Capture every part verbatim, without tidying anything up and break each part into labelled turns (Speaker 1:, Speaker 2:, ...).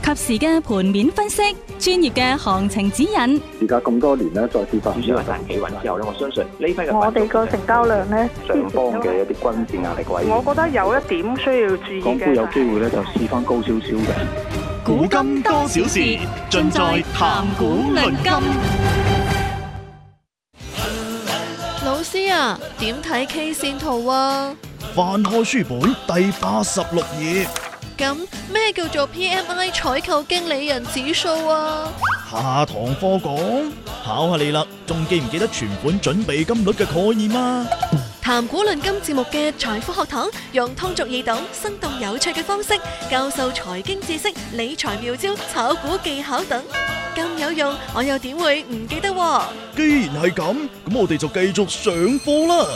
Speaker 1: 及時嘅盤面分析，專業嘅行情指引。
Speaker 2: 而家咁多年咧，再跌翻
Speaker 3: 至少係彈企穩之後咧，我相信呢批嘅
Speaker 4: 我哋個成交量咧，
Speaker 2: 上方嘅一啲均線壓力位，
Speaker 4: 我覺得有一點需要注意嘅。
Speaker 2: 港股有機會咧就試翻高少少嘅。
Speaker 5: 古今多少事，盡在談股論金。
Speaker 6: 老師啊，點睇 K 線圖啊？
Speaker 5: 翻開書本第八十六頁。
Speaker 6: 咁咩叫做 P M I 採購經理人指數啊？
Speaker 5: 下堂課講，考下你啦，仲記唔記得存款準備金率嘅概念啊？
Speaker 6: 談股論金節目嘅財富學堂，用通俗易懂、生動有趣嘅方式教授財經知識、理財妙招、炒股技巧等，咁有用，我又點會唔記得喎？
Speaker 5: 既然係咁，咁我哋就繼續上課啦。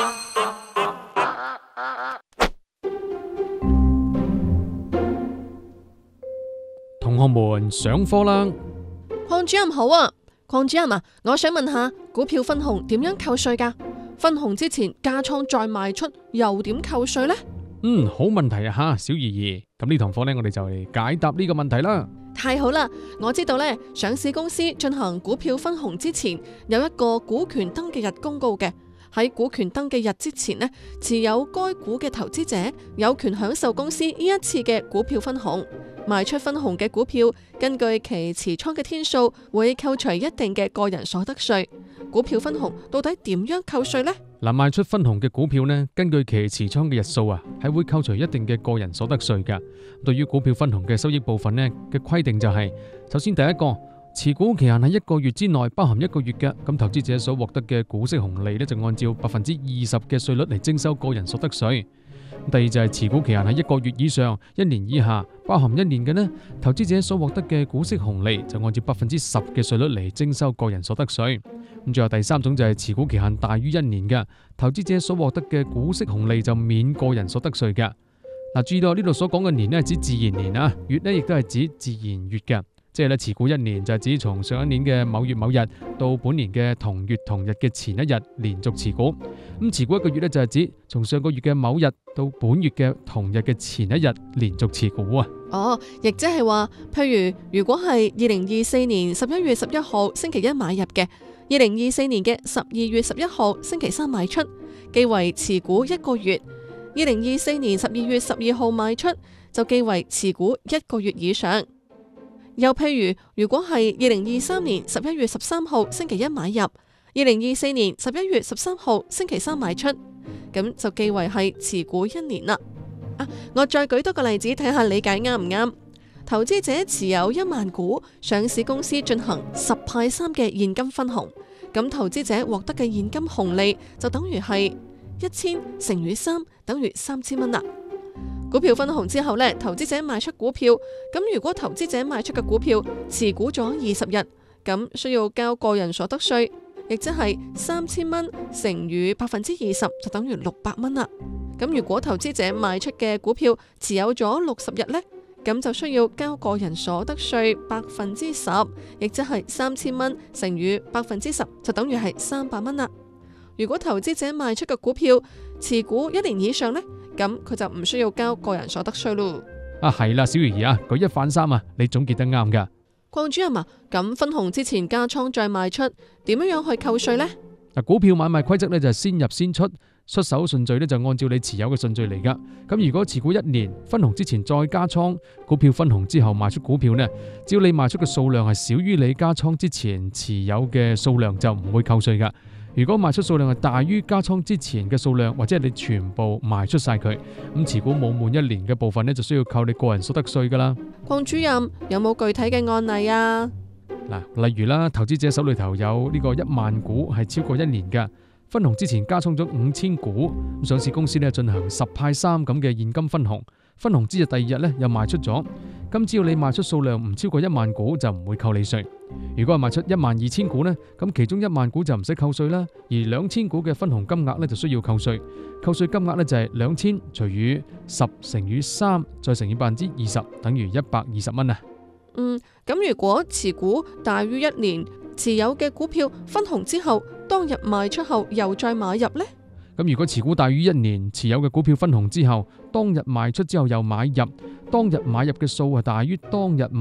Speaker 7: 同學們上課啦！
Speaker 6: 鄺主任好啊，鄺主任啊，我想問下股票分紅點樣扣稅噶？分紅之前加倉再賣出又點扣稅呢？
Speaker 7: 嗯，好問題啊吓，小怡怡。咁呢堂課呢，我哋就嚟解答呢個問題啦。
Speaker 6: 太好啦，我知道呢，上市公司進行股票分紅之前有一個股權登記日公告嘅。喺股權登記日之前呢，持有該股嘅投資者有權享受公司呢一次嘅股票分紅。賣出分紅嘅股票，根據其持倉嘅天數，會扣除一定嘅個人所得稅。股票分紅到底點樣扣稅呢？
Speaker 7: 嗱，賣出分紅嘅股票呢，根據其持倉嘅日數啊，係會扣除一定嘅個人所得稅噶。對於股票分紅嘅收益部分呢嘅規定就係，首先第一個，持股期限喺一個月之內，包含一個月嘅，咁投資者所獲得嘅股息紅利呢，就按照百分之二十嘅稅率嚟徵收個人所得稅。第二就係持股期限喺一個月以上、一年以下，包含一年嘅呢，投資者所獲得嘅股息紅利就按照百分之十嘅稅率嚟徵收個人所得稅。咁最後第三種就係持股期限大於一年嘅，投資者所獲得嘅股息紅利就免個人所得稅嘅。嗱，注意到呢度所講嘅年呢係指自然年啊，月呢亦都係指自然月嘅。即係咧，持股一年就係指從上一年嘅某月某日到本年嘅同月同日嘅前一日連續持股。咁持股一個月咧就係指從上個月嘅某日到本月嘅同日嘅前一日連續持股啊。
Speaker 6: 哦，亦即係話，譬如如果係二零二四年十一月十一號星期一買入嘅，二零二四年嘅十二月十一號星期三賣出，記為持股一個月；二零二四年十二月十二號賣出，就記為持股一個月以上。又譬如，如果係二零二三年十一月十三號星期一買入，二零二四年十一月十三號星期三賣出，咁就記為係持股一年啦。啊，我再舉多個例子睇下理解啱唔啱？投資者持有一萬股，上市公司進行十派三嘅現金分紅，咁投資者獲得嘅現金紅利就等於係一千乘以三，等於三千蚊啦。股票分紅之後呢，投資者賣出股票，咁如果投資者賣出嘅股票持股咗二十日，咁需要交個人所得稅，亦即係三千蚊乘以百分之二十，就等於六百蚊啦。咁如果投資者賣出嘅股票持有咗六十日呢，咁就需要交個人所得稅百分之十，亦即係三千蚊乘以百分之十，就等於係三百蚊啦。如果投資者賣出嘅股票持股一年以上呢，咁佢就唔需要交個人所得稅咯。
Speaker 7: 啊，係啦，小魚兒啊，舉一反三啊，你總結得啱噶。
Speaker 6: 鄺主任啊，咁分紅之前加倉再賣出，點樣樣去扣稅呢？
Speaker 7: 嗱，股票買賣規則呢就係先入先出，出手順序呢就按照你持有嘅順序嚟噶。咁如果持股一年，分紅之前再加倉，股票分紅之後賣出股票呢，只要你賣出嘅數量係少於你加倉之前持有嘅數量，就唔會扣稅噶。如果賣出數量係大於加倉之前嘅數量，或者係你全部賣出晒佢，咁持股冇滿一年嘅部分呢，就需要扣你個人所得稅噶啦。
Speaker 6: 鄺主任有冇具體嘅案例啊？
Speaker 7: 嗱，例如啦，投資者手裏頭有呢個一萬股係超過一年嘅，分紅之前加倉咗五千股，咁上市公司呢進行十派三咁嘅現金分紅，分紅之日第二日呢又賣出咗，咁只要你賣出數量唔超過一萬股就唔會扣你稅。如果係賣出一萬二千股呢，咁其中一萬股就唔使扣稅啦，而兩千股嘅分紅金額呢就需要扣稅。扣稅金額呢就係兩千除以十乘以三再乘以百分之二十，等於一百二十蚊啊。
Speaker 6: 嗯，咁如果持股大於一年，持有嘅股票分紅之後，當日賣出後又再買入呢？
Speaker 7: 咁如果持股大於一年，持有嘅股票分紅之後，當日賣出之後又買入，當日買入嘅數係大於當日